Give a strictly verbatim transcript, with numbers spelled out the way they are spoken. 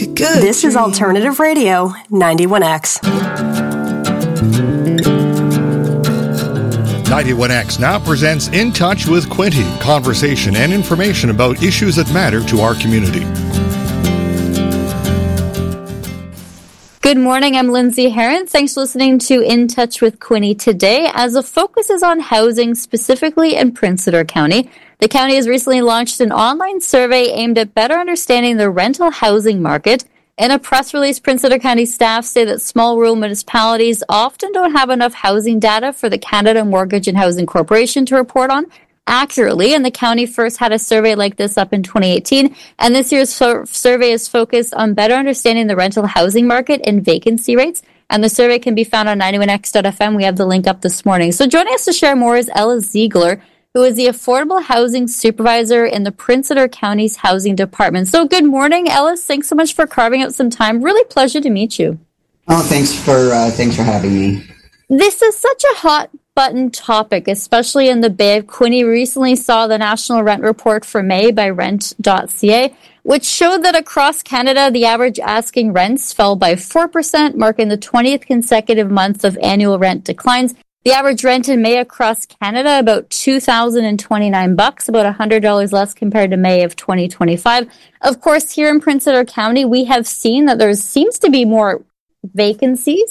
Good, good. This is Alternative Radio, ninety-one X. ninety-one X now presents In Touch with Quinte, conversation and information about issues that matter to our community. Good morning, I'm Lindsay Heron. Thanks for listening to In Touch with Quinte today. As the focus is on housing, specifically in Prince Edward County, the county has recently launched an online survey aimed at better understanding the rental housing market. In a press release, Prince Edward County staff say that small rural municipalities often don't have enough housing data for the Canada Mortgage and Housing Corporation to report on accurately, and the county first had a survey like this up in twenty eighteen, and this year's so- survey is focused on better understanding the rental housing market and vacancy rates, and the survey can be found on ninety-one X dot F M. We have the link up this morning. So joining us to share more is Ella Ziegler, who is the Affordable Housing Supervisor in the Prince Edward County's Housing Department. So good morning, Ellis. Thanks so much for carving out some time. Really pleasure to meet you. Oh, thanks for uh, thanks for having me. This is such a hot button topic, especially in the Bay of Quinte. Recently saw the National Rent Report for May by rent dot c a, which showed that across Canada, the average asking rents fell by four percent, marking the twentieth consecutive month of annual rent declines. The average rent in May across Canada, about two thousand twenty-nine bucks, about one hundred dollars less compared to May of twenty twenty-five. Of course, here in Prince Edward County, we have seen that there seems to be more vacancies